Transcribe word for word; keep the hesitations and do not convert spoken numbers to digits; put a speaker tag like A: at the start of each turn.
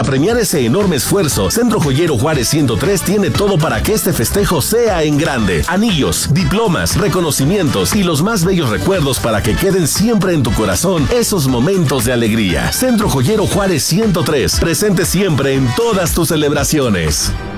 A: premiar ese enorme esfuerzo, Centro Joyero Juárez ciento tres tiene todo para que este festejo sea en grande. Anillos, diplomas, reconocimientos y los más bellos recuerdos para que queden siempre en tu corazón esos momentos de alegría. Centro Joyero Juárez ciento tres, presente siempre en todas tus celebraciones.